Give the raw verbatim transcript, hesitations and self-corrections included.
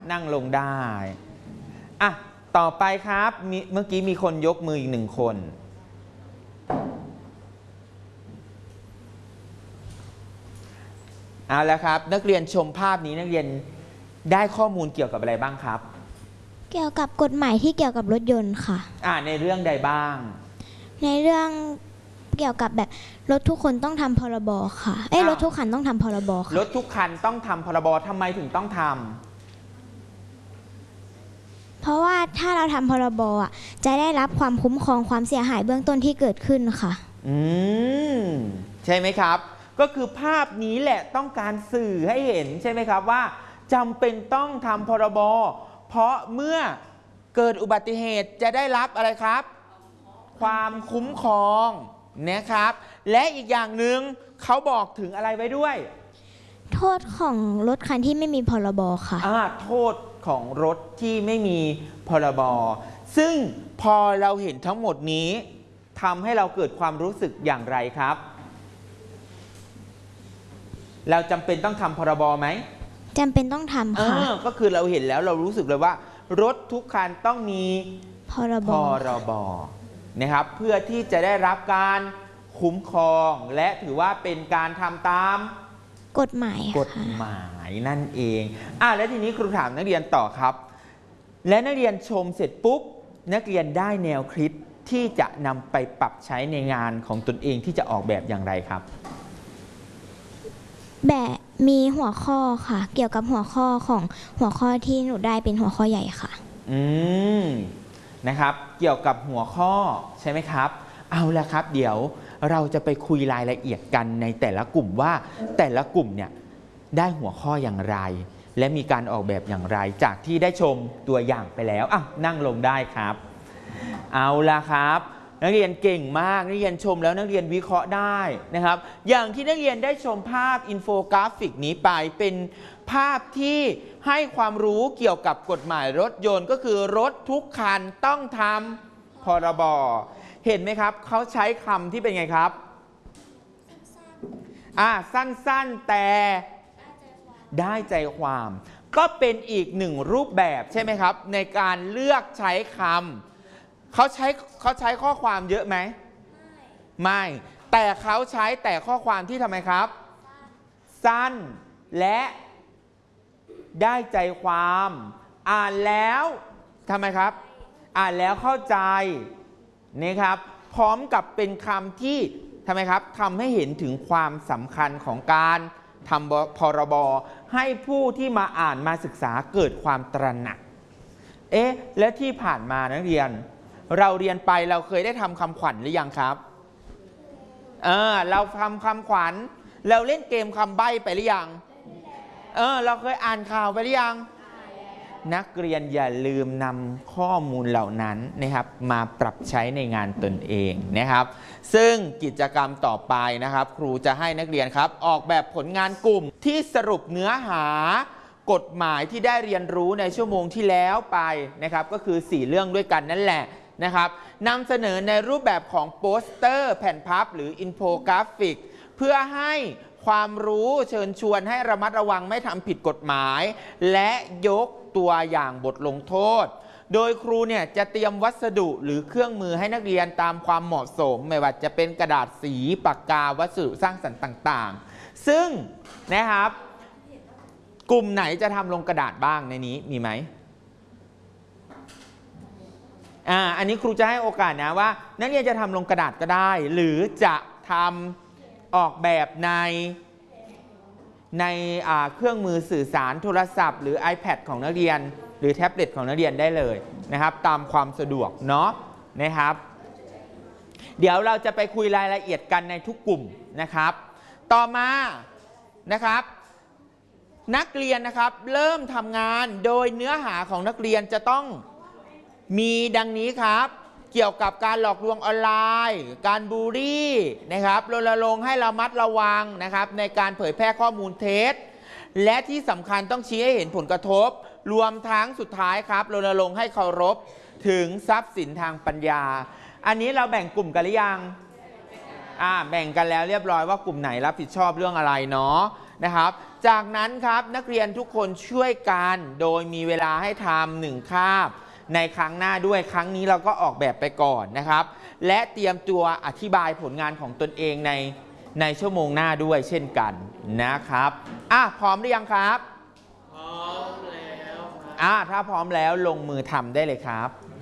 นั่งลงได้อ่ะต่อไปครับเมื่อกี้มีคนยกมืออีกหนึ่งคนเอาแล้วครับนักเรียนชมภาพนี้นักเรียนได้ข้อมูลเกี่ยวกับอะไรบ้างครับเกี่ยวกับกฎหมายที่เกี่ยวกับรถยนต์ค่ะอ่าในเรื่องใดบ้างในเรื่องเกี่ยวกับแบบรถทุกคนต้องทำพรบค่ะเอ้ยรถทุกคันต้องทำพรบค่ะรถทุกคันต้องทำพรบทำไมถึงต้องทำเพราะว่าถ้าเราทำพรบอ่ะจะได้รับความคุ้มครองความเสียหายเบื้องต้นที่เกิดขึ้นค่ะอืมใช่ไหมครับก็คือภาพนี้แหละต้องการสื่อให้เห็นใช่ไหมครับว่าจำเป็นต้องทำพรบเพราะเมื่อเกิดอุบัติเหตุจะได้รับอะไรครับความคุ้มครองนะครับและอีกอย่างหนึ่งเขาบอกถึงอะไรไว้ด้วยโทษของรถคันที่ไม่มีพรบค่ะอ่าโทษของรถที่ไม่มีพรบซึ่งพอเราเห็นทั้งหมดนี้ทำให้เราเกิดความรู้สึกอย่างไรครับเราจำเป็นต้องทำพรบไหมจำเป็นต้องทำค่ะก็คือเราเห็นแล้วเรารู้สึกเลยว่ารถทุกคันต้องมีพรบพรบนะครับเพื่อที่จะได้รับการคุ้มครองและถือว่าเป็นการทำตามกฎหมายกฎหมายนั่นเองอ่ะแล้วทีนี้ครูถามนักเรียนต่อครับและนักเรียนชมเสร็จปุ๊บนักเรียนได้แนวคิดที่จะนำไปปรับใช้ในงานของตนเองที่จะออกแบบอย่างไรครับแบบมีหัวข้อค่ะเกี่ยวกับหัวข้อของหัวข้อที่หนูได้เป็นหัวข้อใหญ่ค่ะอืมนะครับเกี่ยวกับหัวข้อใช่ไหมครับเอาละครับเดี๋ยวเราจะไปคุยรายละเอียดกันในแต่ละกลุ่มว่าแต่ละกลุ่มเนี่ยได้หัวข้ออย่างไรและมีการออกแบบอย่างไรจากที่ได้ชมตัวอย่างไปแล้วอ่ะนั่งลงได้ครับเอาละครับนักเรียนเก่งมากนักเรียนชมแล้วนักเรียนวิเคราะห์ได้นะครับอย่างที่นักเรียนได้ชมภาพอินโฟกราฟิกนี้ไปเป็นภาพที่ให้ความรู้เกี่ยวกับกฎหมายรถยนต์ก็คือรถทุกคันต้องทำพรบเห็นไหมครับเขาใช้คำที่เป็นไงครับอ่าสั้นๆแต่ได้ใจความก็เป็นอีกหนึ่งรูปแบบใช่ไหมครับในการเลือกใช้คำเขาใช้เขาใช้ข้อความเยอะไหมไม่แต่เขาใช้แต่ข้อความที่ทำไมครับสั้นและได้ใจความอ่านแล้วทำไมครับอ่านแล้วเข้าใจนะครับพร้อมกับเป็นคำที่ทำไมครับทำให้เห็นถึงความสำคัญของการทำพรบให้ผู้ที่มาอ่านมาศึกษาเกิดความตระหนักเอ๊ะและที่ผ่านมานักเรียนเราเรียนไปเราเคยได้ทำคำขวัญหรือยังครับเออเราทำคำขวัญเราเล่นเกมคำใบ้ไปหรือยังเออเราเคยอ่านข่าวไปหรือยังนักเรียนอย่าลืมนำข้อมูลเหล่านั้นนะครับมาปรับใช้ในงานตนเองนะครับซึ่งกิจกรรมต่อไปนะครับครูจะให้นักเรียนครับออกแบบผลงานกลุ่มที่สรุปเนื้อหากฎหมายที่ได้เรียนรู้ในชั่วโมงที่แล้วไปนะครับก็คือสี่เรื่องด้วยกันนั่นแหละนะครับนำเสนอในรูปแบบของโปสเตอร์แผ่นพับหรืออินโฟกราฟิกเพื่อให้ความรู้เชิญชวนให้ระมัดระวังไม่ทำผิดกฎหมายและยกตัวอย่างบทลงโทษโดยครูเนี่ยจะเตรียมวัสดุหรือเครื่องมือให้นักเรียนตามความเหมาะสมไม่ว่าจะเป็นกระดาษสีปากกาวัสดุสร้างสรรค์ต่างๆซึ่งนะครับกลุ่มไหนจะทำลงกระดาษบ้างในนี้มีไหมอ่าอันนี้ครูจะให้โอกาสนะว่านักเรียนจะทำลงกระดาษก็ได้หรือจะทำออกแบบในในเครื่องมือสื่อสารโทรศัพท์หรือ iPad ของนักเรียนหรือแท็บเล็ตของนักเรียนได้เลยนะครับตามความสะดวกเนาะนะครับเดี๋ยวเราจะไปคุยรายละเอียดกันในทุกกลุ่มนะครับต่อมานะครับนักเรียนนะครับเริ่มทำงานโดยเนื้อหาของนักเรียนจะต้องมีดังนี้ครับเกี่ยวกับการหลอกลวงออนไลน์การบูลลี่นะครับรณรงค์ให้ระมัดระวังนะครับในการเผยแพร่ข้อมูลเท็จและที่สำคัญต้องชี้ให้เห็นผลกระทบรวมทั้งสุดท้ายครับรณรงค์ให้เคารพถึงทรัพย์สินทางปัญญาอันนี้เราแบ่งกลุ่มกันหรือยังอ่าแบ่งกันแล้วเรียบร้อยว่ากลุ่มไหนรับผิดชอบเรื่องอะไรเนาะนะครับจากนั้นครับนักเรียนทุกคนช่วยกันโดยมีเวลาให้ทำหนึ่งคาบในครั้งหน้าด้วยครั้งนี้เราก็ออกแบบไปก่อนนะครับและเตรียมตัวอธิบายผลงานของตนเองในในชั่วโมงหน้าด้วยเช่นกันนะครับอ่ะพร้อมหรือยังครับพร้อมแล้วอ่ะถ้าพร้อมแล้วลงมือทำได้เลยครับ